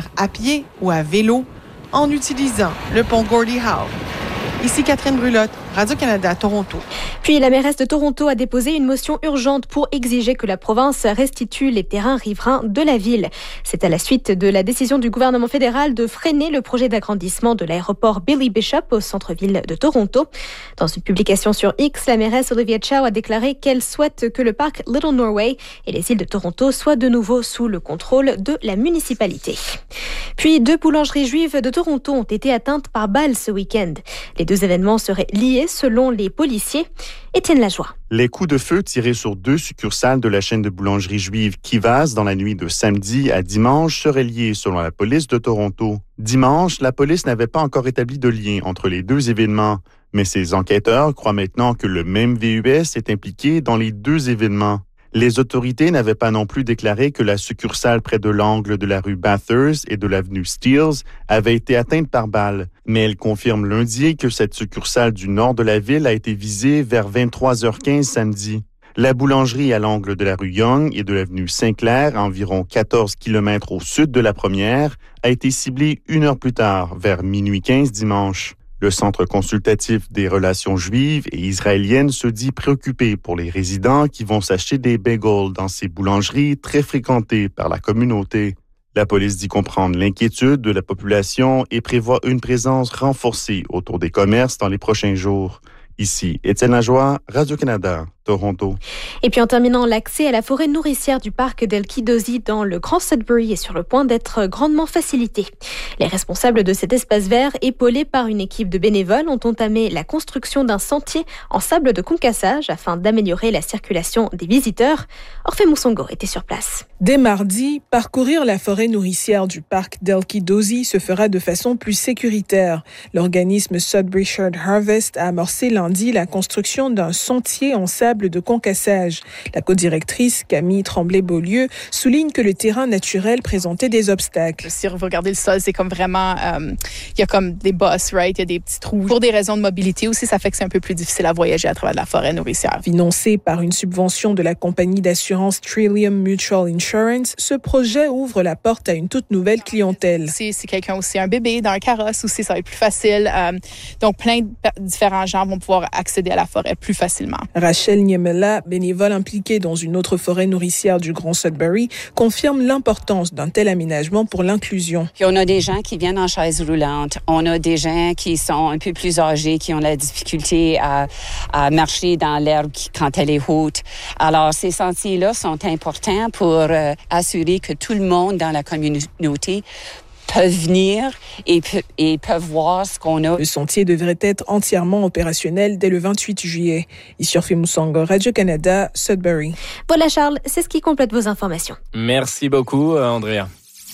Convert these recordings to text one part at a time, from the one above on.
faire à pied ou à vélo en utilisant le pont Gordie Howe. Ici Catherine Brulotte, Radio-Canada, Toronto. Puis la mairesse de Toronto a déposé une motion urgente pour exiger que la province restitue les terrains riverains de la ville. C'est à la suite de la décision du gouvernement fédéral de freiner le projet d'agrandissement de l'aéroport Billy Bishop au centre-ville de Toronto. Dans une publication sur X, la mairesse Olivia Chow a déclaré qu'elle souhaite que le parc Little Norway et les îles de Toronto soient de nouveau sous le contrôle de la municipalité. Puis 2 boulangeries juives de Toronto ont été atteintes par balles ce week-end. Les 2 événements seraient liés selon les policiers. Étienne Lajoie. Les coups de feu tirés sur 2 succursales de la chaîne de boulangerie juive Kivas dans la nuit de samedi à dimanche seraient liés selon la police de Toronto. Dimanche, la police n'avait pas encore établi de lien entre les 2 événements, mais ses enquêteurs croient maintenant que le même VUS est impliqué dans les 2 événements. Les autorités n'avaient pas non plus déclaré que la succursale près de l'angle de la rue Bathurst et de l'avenue Steeles avait été atteinte par balle, mais elles confirment lundi que cette succursale du nord de la ville a été visée vers 23h15 samedi. La boulangerie à l'angle de la rue Young et de l'avenue Saint-Clair, à environ 14 km au sud de la première, a été ciblée 1 heure plus tard, vers minuit 15 dimanche. Le Centre consultatif des relations juives et israéliennes se dit préoccupé pour les résidents qui vont s'acheter des bagels dans ces boulangeries très fréquentées par la communauté. La police dit comprendre l'inquiétude de la population et prévoit une présence renforcée autour des commerces dans les prochains jours. Ici, Étienne Lajoie, Radio-Canada, Toronto. Et puis en terminant, l'accès à la forêt nourricière du parc d'Elkidozi dans le Grand Sudbury est sur le point d'être grandement facilité. Les responsables de cet espace vert, épaulés par une équipe de bénévoles, ont entamé la construction d'un sentier en sable de concassage afin d'améliorer la circulation des visiteurs. Orphée Moussongo était sur place. Dès mardi, parcourir la forêt nourricière du parc d'Elkidozi se fera de façon plus sécuritaire. L'organisme Sudbury Shared Harvest a amorcé lundi la construction d'un sentier en sable de concassage. La codirectrice Camille Tremblay-Beaulieu souligne que le terrain naturel présentait des obstacles. Si vous regardez le sol, c'est comme vraiment, il y a comme des bosses, right? Il y a des petits trous. Pour des raisons de mobilité aussi, ça fait que c'est un peu plus difficile à voyager à travers la forêt nourricière. Financé par une subvention de la compagnie d'assurance Trillium Mutual Insurance, ce projet ouvre la porte à une toute nouvelle clientèle. Si quelqu'un aussi un bébé dans un carrosse aussi, ça va être plus facile. Donc, plein de différents gens vont pouvoir accéder à la forêt plus facilement. Rachel Niemela, bénévole impliquée dans une autre forêt nourricière du Grand Sudbury, confirme l'importance d'un tel aménagement pour l'inclusion. Puis on a des gens qui viennent en chaise roulante. On a des gens qui sont un peu plus âgés, qui ont la difficulté à marcher dans l'herbe quand elle est haute. Alors, ces sentiers-là sont importants pour assurer que tout le monde dans la communauté peuvent venir et peuvent voir ce qu'on a. Le sentier devrait être entièrement opérationnel dès le 28 juillet. Ici Orphée Moussongo, Radio-Canada, Sudbury. Voilà Charles, c'est ce qui complète vos informations. Merci beaucoup, Andrea.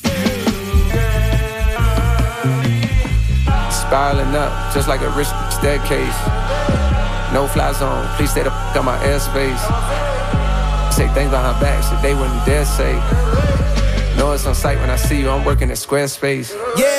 Spiraling up, just like a rich staircase. No fly zone, please stay the f*** on my airspace. Say things behind back, shit they wouldn't dare say. Know it's on sight when I see you, I'm working at Squarespace. Yeah.